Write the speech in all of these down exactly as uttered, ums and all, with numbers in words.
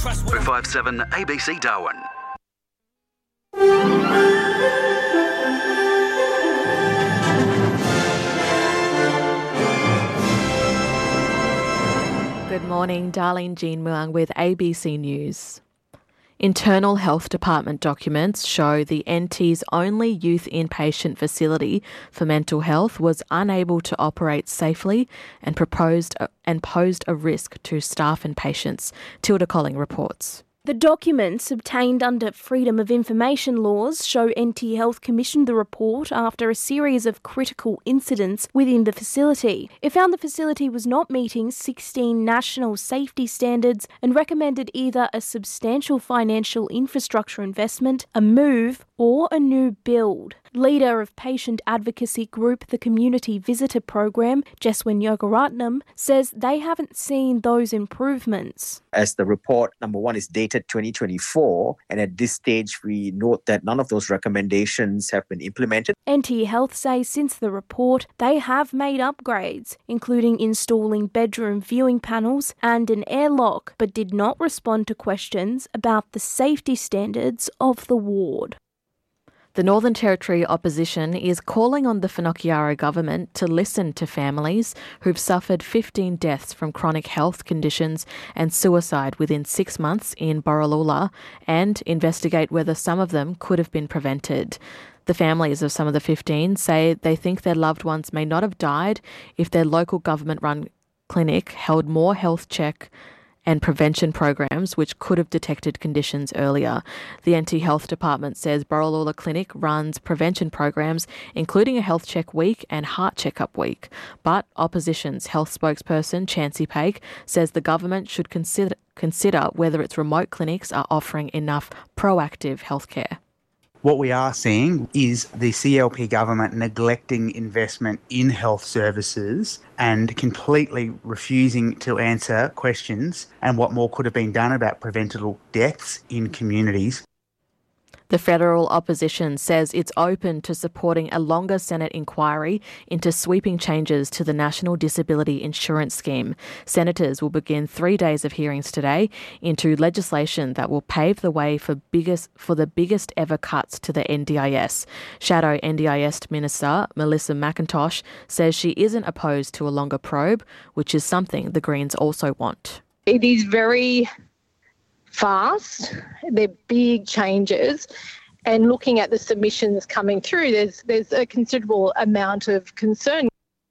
two five seven A B C Darwin. Good morning, Darlene Jean Muang with A B C News. Internal Health Department documents show the N T's only youth inpatient facility for mental health was unable to operate safely and proposed and posed a risk to staff and patients. Tilda Colling reports. The documents obtained under Freedom of Information laws show N T Health commissioned the report after a series of critical incidents within the facility. It found the facility was not meeting sixteen national safety standards and recommended either a substantial financial infrastructure investment, a move, or a new build. Leader of patient advocacy group The Community Visitor Program, Jeswin Yogaratnam, says they haven't seen those improvements. As the report, number one, is dated twenty twenty-four, and at this stage we note that none of those recommendations have been implemented. N T Health say since the report, they have made upgrades, including installing bedroom viewing panels and an airlock, but did not respond to questions about the safety standards of the ward. The Northern Territory opposition is calling on the Whanokiraro government to listen to families who've suffered fifteen deaths from chronic health conditions and suicide within six months in Borroloola and investigate whether some of them could have been prevented. The families of some of the fifteen say they think their loved ones may not have died if their local government-run clinic held more health check and prevention programs which could have detected conditions earlier. The N T Health Department says Borroloola Clinic runs prevention programs including a health check week and heart checkup week. But Opposition's health spokesperson Chancey Paik says the government should consider consider whether its remote clinics are offering enough proactive healthcare. What we are seeing is the C L P government neglecting investment in health services and completely refusing to answer questions and what more could have been done about preventable deaths in communities. The federal opposition says it's open to supporting a longer Senate inquiry into sweeping changes to the National Disability Insurance Scheme. Senators will begin three days of hearings today into legislation that will pave the way for biggest for the biggest ever cuts to the N D I S. Shadow N D I S Minister Melissa McIntosh says she isn't opposed to a longer probe, which is something the Greens also want. It is very fast, they're big changes, and looking at the submissions coming through, there's there's a considerable amount of concern.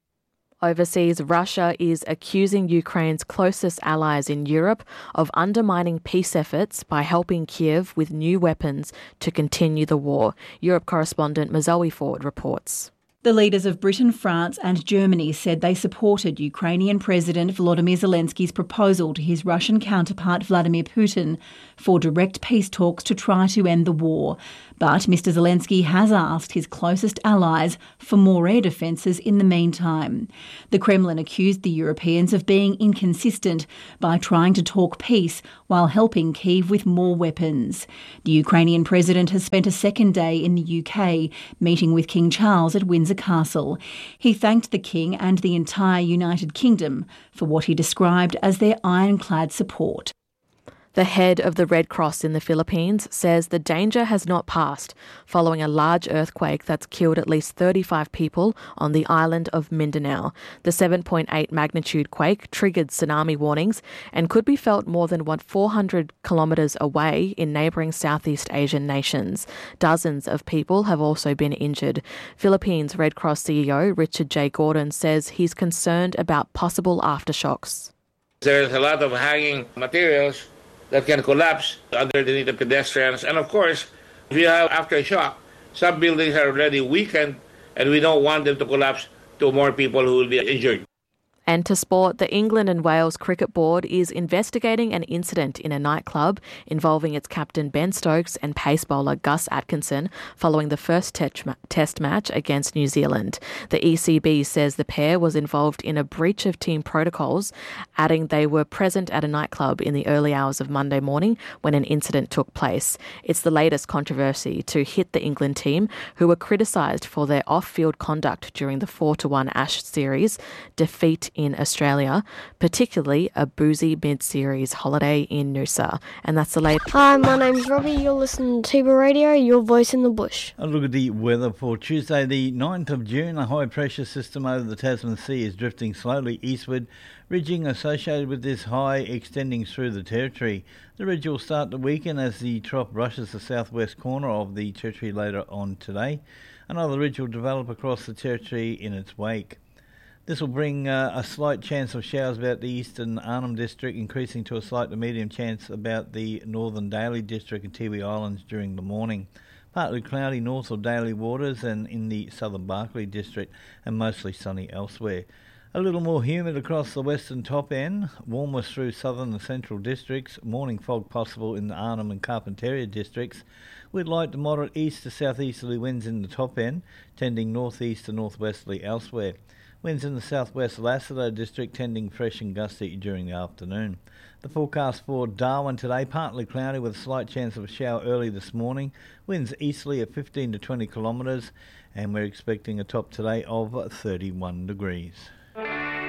Overseas, Russia is accusing Ukraine's closest allies in Europe of undermining peace efforts by helping Kiev with new weapons to continue the war. Europe correspondent Mazoe Ford reports. The leaders of Britain, France and Germany said they supported Ukrainian President Volodymyr Zelensky's proposal to his Russian counterpart Vladimir Putin for direct peace talks to try to end the war. But Mister Zelensky has asked his closest allies for more air defences in the meantime. The Kremlin accused the Europeans of being inconsistent by trying to talk peace while helping Kyiv with more weapons. The Ukrainian president has spent a second day in the U K meeting with King Charles at Windsor Castle. He thanked the King and the entire United Kingdom for what he described as their ironclad support. The head of the Red Cross in the Philippines says the danger has not passed following a large earthquake that's killed at least thirty-five people on the island of Mindanao. The seven point eight magnitude quake triggered tsunami warnings and could be felt more than four hundred kilometres away in neighbouring Southeast Asian nations. Dozens of people have also been injured. Philippines Red Cross C E O Richard J. Gordon says he's concerned about possible aftershocks. There's a lot of hanging materials that can collapse underneath the pedestrians. And of course, if you have aftershock, some buildings are already weakened and we don't want them to collapse to more people who will be injured. And to sport, the England and Wales Cricket Board is investigating an incident in a nightclub involving its captain Ben Stokes and pace bowler Gus Atkinson following the first test match against New Zealand. The E C B says the pair was involved in a breach of team protocols, adding they were present at a nightclub in the early hours of Monday morning when an incident took place. It's the latest controversy to hit the England team, who were criticised for their off-field conduct during the four to one Ashes series defeat in Australia, particularly a boozy mid-series holiday in Noosa. And that's the latest. Hi, my name's Robbie. You're listening to Tiba Radio, your voice in the bush. A look at the weather for Tuesday, the ninth of June. A high-pressure system over the Tasman Sea is drifting slowly eastward, ridging associated with this high extending through the territory. The ridge will start to weaken as the trough brushes the southwest corner of the territory later on today. Another ridge will develop across the territory in its wake. This will bring uh, a slight chance of showers about the eastern Arnhem District, increasing to a slight to medium chance about the northern Daly District and Tiwi Islands during the morning. Partly cloudy north of Daly Waters and in the southern Barkly District, and mostly sunny elsewhere. A little more humid across the western top end, warmest through southern and central districts, morning fog possible in the Arnhem and Carpentaria districts, with light to moderate east to southeasterly winds in the top end, tending northeast to northwesterly elsewhere. Winds in the southwest Lassiter district tending fresh and gusty during the afternoon. The forecast for Darwin today, partly cloudy with a slight chance of a shower early this morning. Winds easterly at fifteen to twenty kilometres, and we're expecting a top today of thirty-one degrees.